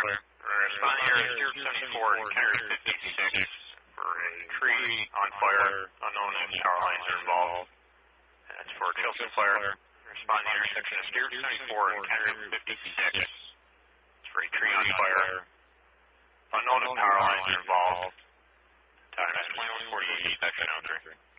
Responding area 074 and carrier 56 for a tree on fire. Unknown power lines are involved. That's for Chilton Fire. Responding intersection of 074 and carrier 56. It's for a tree on fire. Unknown power lines are involved. Time is 21:48. Section 03.